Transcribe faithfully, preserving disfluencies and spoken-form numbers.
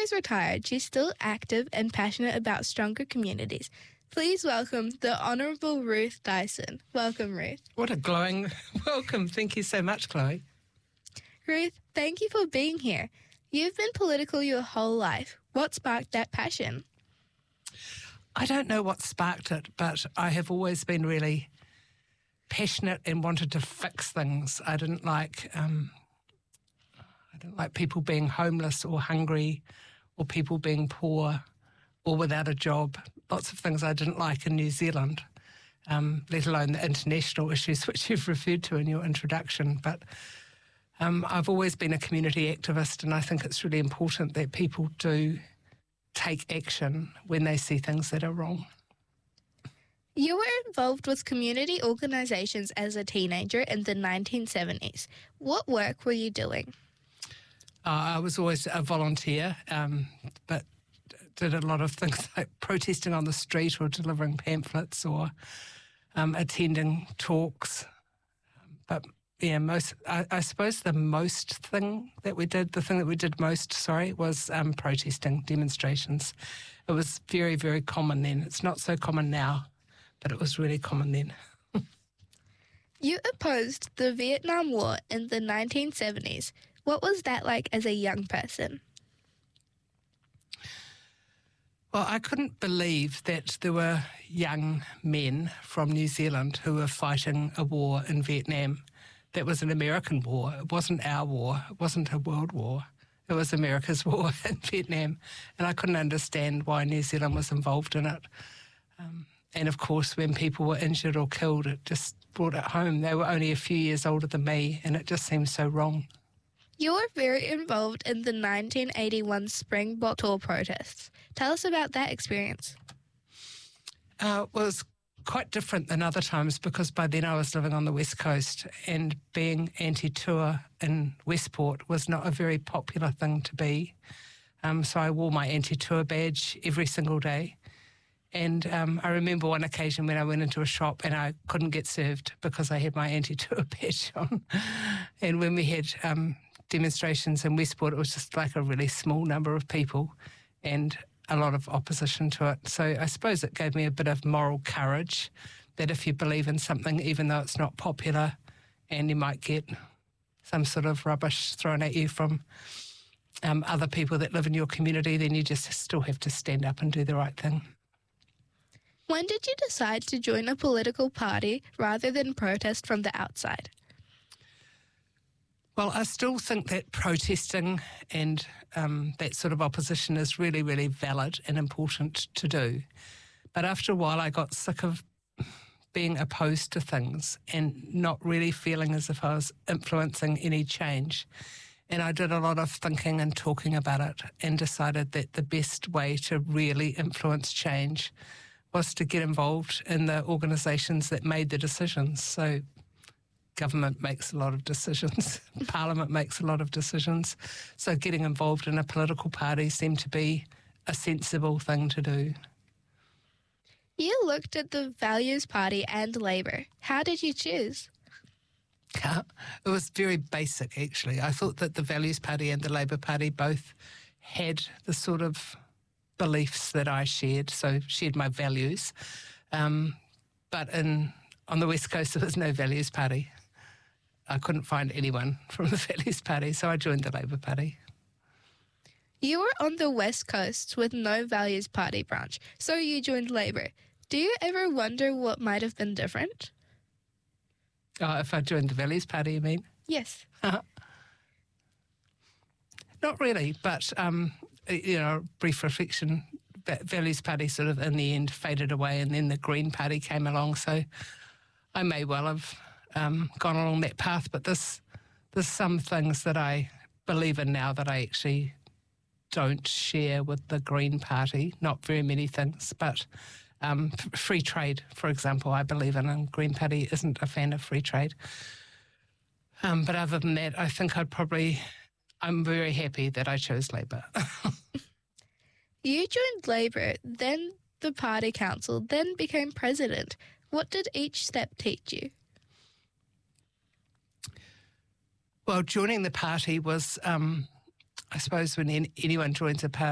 is retired, she's still active and passionate about stronger communities. Please welcome the Honourable Ruth Dyson. Welcome, Ruth. What a glowing welcome. Thank you so much, Chloe. Ruth, thank you for being here. You've been political your whole life. What sparked that passion? I don't know what sparked it, but I have always been really passionate and wanted to fix things. I didn't like um, I didn't like people being homeless or hungry or people being poor or without a job. Lots of things I didn't like in New Zealand, um, let alone the international issues which you've referred to in your introduction. But um, I've always been a community activist, and I think it's really important that people do take action when they see things that are wrong. You were involved with community organisations as a teenager in the nineteen seventies. What work were you doing? Uh, I was always a volunteer, um, but did a lot of things like protesting on the street or delivering pamphlets or um, attending talks. But yeah, most I, I suppose the most thing that we did, the thing that we did most, sorry, was um, protesting, demonstrations. It was very, very common then. It's not so common now, but it was really common then. You opposed the Vietnam War in the nineteen seventies. What was that like as a young person? Well, I couldn't believe that there were young men from New Zealand who were fighting a war in Vietnam. That was an American war. It wasn't our war. It wasn't a world war. It was America's war in Vietnam. And I couldn't understand why New Zealand was involved in it. Um, and of course, when people were injured or killed, it just brought it home. They were only a few years older than me, and it just seemed so wrong. You were very involved in the nineteen eighty-one Springbok Tour protests. Tell us about that experience. Uh, well, it was quite different than other times because by then I was living on the West Coast, and being anti-tour in Westport was not a very popular thing to be. Um, so I wore my anti-tour badge every single day. And um, I remember one occasion when I went into a shop and I couldn't get served because I had my anti-tour badge on. And when we had um, demonstrations in Westport, it was just like a really small number of people and a lot of opposition to it. So I suppose it gave me a bit of moral courage that if you believe in something, even though it's not popular and you might get some sort of rubbish thrown at you from um, other people that live in your community, then you just still have to stand up and do the right thing. When did you decide to join a political party rather than protest from the outside? Well, I still think that protesting and um, that sort of opposition is really, really valid and important to do. But after a while, I got sick of being opposed to things and not really feeling as if I was influencing any change. And I did a lot of thinking and talking about it and decided that the best way to really influence change was to get involved in the organisations that made the decisions. So government makes a lot of decisions, Parliament makes a lot of decisions. So getting involved in a political party seemed to be a sensible thing to do. You looked at the Values Party and Labour. How did you choose? It was very basic, actually. I thought that the Values Party and the Labour Party both had the sort of beliefs that I shared, so shared my values. Um, but in on the West Coast, there was no Values Party. I couldn't find anyone from the Values Party, so I joined the Labour Party. You were on the West Coast with no Values Party branch, so you joined Labour. Do you ever wonder what might have been different? Oh, if I joined the Values Party, you mean? Yes. Not really, but, um, you know, brief reflection, Values Party sort of in the end faded away, and then the Green Party came along, so I may well have um, gone along that path, but this, there's some things that I believe in now that I actually don't share with the Green Party, not very many things, but um, f- free trade, for example, I believe in, and Green Party isn't a fan of free trade. Um, but other than that, I think I'd probably, I'm very happy that I chose Labour. You joined Labour, then the party council, then became president. What did each step teach you? Well, joining the party was, um, I suppose, when anyone joins a party,